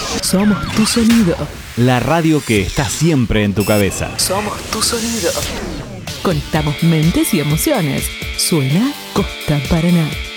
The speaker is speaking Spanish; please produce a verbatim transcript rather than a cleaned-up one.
Somos tu sonido. La radio que está siempre en tu cabeza. Somos tu sonido. Conectamos mentes y emociones. Suena Costa Paraná.